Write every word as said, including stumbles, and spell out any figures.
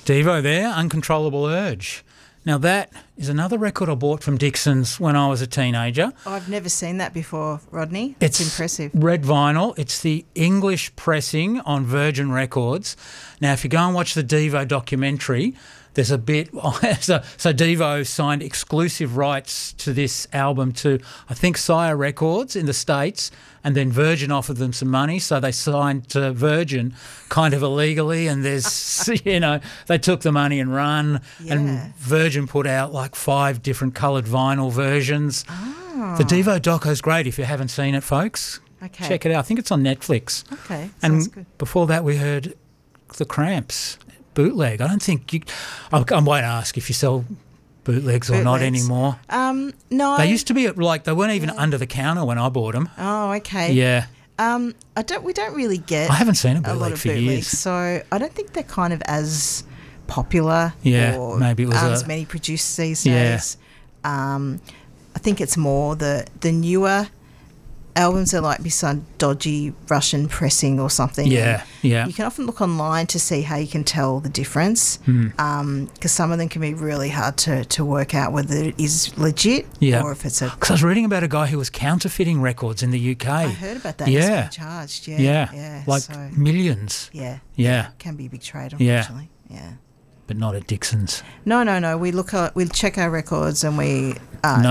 Devo there, Uncontrollable Urge. Now that is another record I bought from Dixon's when I was a teenager. I've never seen that before, Rodney. It's, it's impressive. Red vinyl. It's the English pressing on Virgin Records. Now, if you go and watch the Devo documentary, there's a bit... so, so Devo signed exclusive rights to this album to, I think, Sire Records in the States, and then Virgin offered them some money, so they signed to Virgin kind of illegally, and there's, you know, they took the money and run, Yeah. and Virgin put out like five different coloured vinyl versions. Oh. The Devo doco's great if you haven't seen it, folks. Okay. Check it out. I think it's on Netflix. Okay, sounds And good. before that we heard The Cramps, bootleg. I don't think you... I, I might ask if you sell bootlegs or not Bootlegs. anymore. Um, no. They used to be, like, they weren't even under the counter when I bought them. Oh, okay. Yeah. Um, I don't. We don't really get I haven't seen a a bootleg lot of for bootlegs, years. so I don't think they're kind of as popular. Yeah, or maybe it was aren't a- as many produced these Yeah. days. Um, I think it's more the the newer albums that like be some dodgy Russian pressing or something. Yeah, yeah. You can often look online to see how you can tell the difference, Hmm. because some of them can be really hard to, to work out whether it is legit Yeah. or if it's a. Because I was reading about a guy who was counterfeiting records in the U K. I heard about that. Yeah. He's been charged. Yeah, Yeah, yeah. like so, millions. yeah, Yeah, can be a big trade, Yeah. unfortunately. Yeah. but not at Dixon's. No, no, no. We look at, we check our records and we uh, No